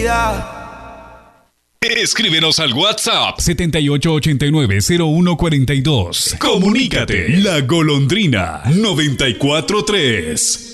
vida. Escríbenos al WhatsApp 7889-0142. Comunícate. La Golondrina 94.3.